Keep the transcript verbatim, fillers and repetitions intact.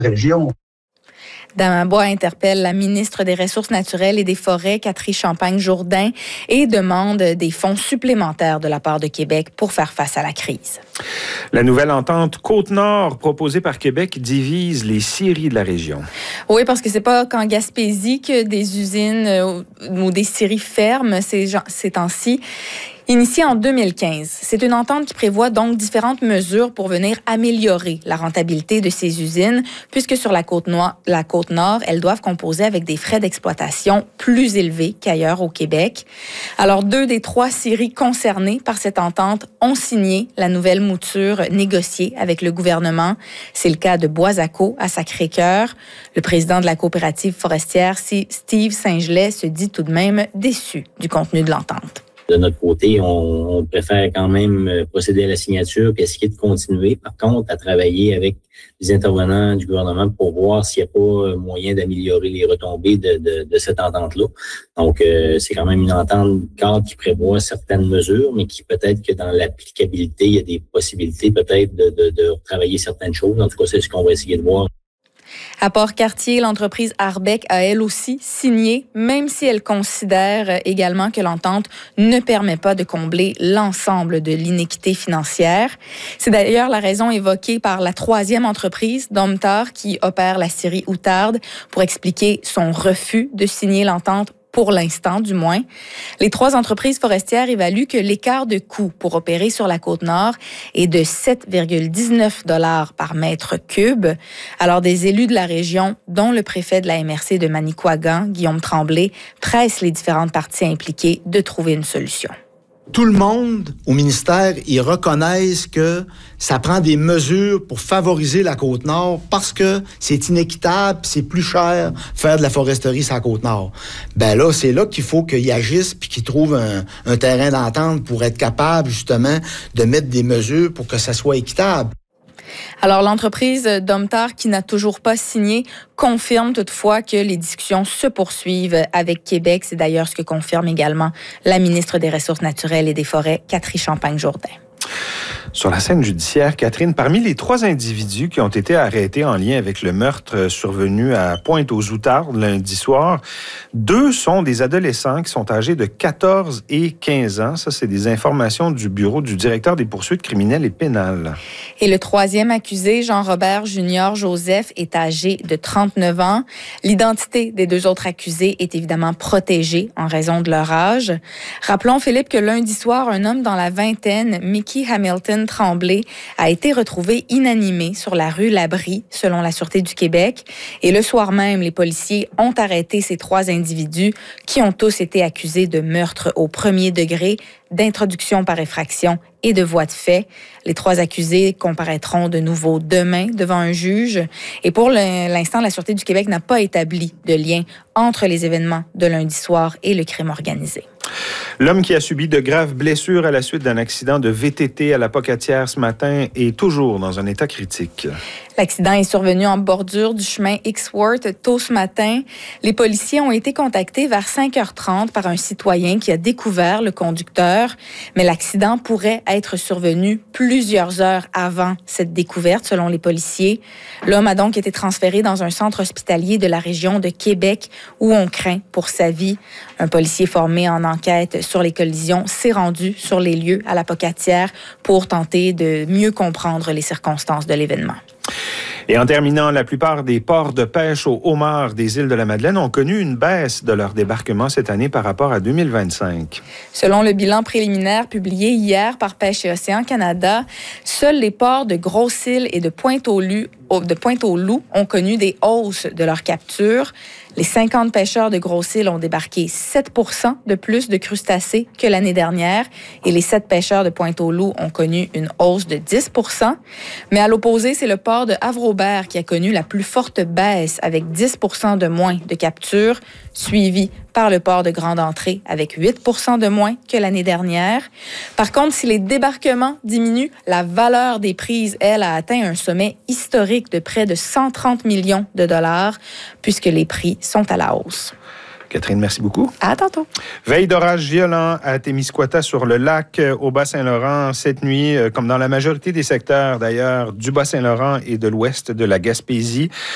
région. Damabois interpelle la ministre des Ressources naturelles et des Forêts, Catherine Champagne-Jourdain, et demande des fonds supplémentaires de la part de Québec pour faire face à la crise. La nouvelle entente Côte-Nord proposée par Québec divise les scieries de la région. Oui, parce que c'est pas qu'en Gaspésie que des usines ou des scieries ferment ces, ces temps-ci. Initiée en deux mille quinze, c'est une entente qui prévoit donc différentes mesures pour venir améliorer la rentabilité de ces usines, puisque sur la côte nord, la côte nord, elles doivent composer avec des frais d'exploitation plus élevés qu'ailleurs au Québec. Alors, deux des trois scieries concernées par cette entente ont signé la nouvelle mouture négociée avec le gouvernement. C'est le cas de Boisacko à Sacré-Cœur. Le président de la coopérative forestière, Steve Saint-Gelais, se dit tout de même déçu du contenu de l'entente. De notre côté, on, on préfère quand même procéder à la signature et essayer de continuer. Par contre, à travailler avec les intervenants du gouvernement pour voir s'il n'y a pas moyen d'améliorer les retombées de, de, de cette entente-là. Donc, euh, c'est quand même une entente cadre qui prévoit certaines mesures, mais qui peut-être que dans l'applicabilité, il y a des possibilités peut-être de, de, de travailler certaines choses. En tout cas, c'est ce qu'on va essayer de voir. À Port-Cartier, l'entreprise Arbec a elle aussi signé, même si elle considère également que l'entente ne permet pas de combler l'ensemble de l'inéquité financière. C'est d'ailleurs la raison évoquée par la troisième entreprise, Domtar, qui opère la scierie Outarde, pour expliquer son refus de signer l'entente pour l'instant du moins. Les trois entreprises forestières évaluent que l'écart de coût pour opérer sur la Côte-Nord est de sept virgule dix-neuf dollars par mètre cube. Alors, des élus de la région, dont le préfet de la M R C de Manicouagan, Guillaume Tremblay, pressent les différentes parties impliquées de trouver une solution. Tout le monde au ministère, ils reconnaissent que ça prend des mesures pour favoriser la Côte-Nord parce que c'est inéquitable, c'est plus cher faire de la foresterie sur la Côte-Nord. Ben là, c'est là qu'il faut qu'ils agissent puis qu'ils trouvent un, un terrain d'entente pour être capable justement de mettre des mesures pour que ça soit équitable. Alors, l'entreprise Domtar, qui n'a toujours pas signé, confirme toutefois que les discussions se poursuivent avec Québec. C'est d'ailleurs ce que confirme également la ministre des Ressources naturelles et des Forêts, Catherine Champagne-Jourdain. Sur la scène judiciaire, Catherine, parmi les trois individus qui ont été arrêtés en lien avec le meurtre survenu à Pointe-aux-Outardes lundi soir, deux sont des adolescents qui sont âgés de quatorze et quinze ans. Ça, c'est des informations du bureau du directeur des poursuites criminelles et pénales. Et le troisième accusé, Jean-Robert Junior Joseph, est âgé de trente-neuf ans. L'identité des deux autres accusés est évidemment protégée en raison de leur âge. Rappelons, Philippe, que lundi soir, un homme dans la vingtaine, Mickey Hamilton Tremblay, a été retrouvé inanimé sur la rue Labrie, selon la Sûreté du Québec. Et le soir même, les policiers ont arrêté ces trois individus qui ont tous été accusés de meurtre au premier degré, d'introduction par effraction et de voie de fait. Les trois accusés comparaîtront de nouveau demain devant un juge. Et pour l'instant, la Sûreté du Québec n'a pas établi de lien entre les événements de lundi soir et le crime organisé. L'homme qui a subi de graves blessures à la suite d'un accident de V T T à la Pocatière ce matin est toujours dans un état critique. L'accident est survenu en bordure du chemin X-Worth tôt ce matin. Les policiers ont été contactés vers cinq heures trente par un citoyen qui a découvert le conducteur, mais l'accident pourrait être survenu plusieurs heures avant cette découverte, selon les policiers. L'homme a donc été transféré dans un centre hospitalier de la région de Québec où on craint pour sa vie. Un policier formé en enquête sur les collisions s'est rendu sur les lieux à la Pocatière pour tenter de mieux comprendre les circonstances de l'événement. Et en terminant, la plupart des ports de pêche aux homards des îles de la Madeleine ont connu une baisse de leur débarquement cette année par rapport à deux mille vingt-cinq. Selon le bilan préliminaire publié hier par Pêche et Océan Canada, seuls les ports de Grosse-Île et de Pointe-aux-Loups de Pointe-aux-Loups ont connu des hausses de leur capture. Les cinquante pêcheurs de Grosse-Île ont débarqué sept pour cent de plus de crustacés que l'année dernière et les sept pêcheurs de Pointe-aux-Loups ont connu une hausse de dix pour cent. Mais à l'opposé, c'est le port de Havre-Aubert qui a connu la plus forte baisse avec dix pour cent de moins de captures, suivi par le port de Grande Entrée avec huit pour cent de moins que l'année dernière. Par contre, si les débarquements diminuent, la valeur des prises, elle, a atteint un sommet historique de près de cent trente millions de dollars, puisque les prix sont à la hausse. Catherine, merci beaucoup. À tantôt. Veille d'orage violent à Témiscouata sur le lac au Bas-Saint-Laurent cette nuit, comme dans la majorité des secteurs d'ailleurs du Bas-Saint-Laurent et de l'ouest de la Gaspésie.